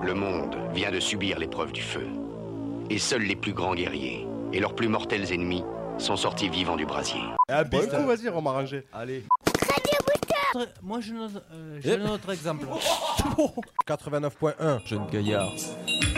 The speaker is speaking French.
Le monde vient de subir l'épreuve du feu. Et seuls les plus grands guerriers et leurs plus mortels ennemis sont sortis vivants du brasier. Bon, coup, vas-y, on m'a rangé. Allez. Moi, j'ai un autre exemple. 89.1. Jeune gaillard.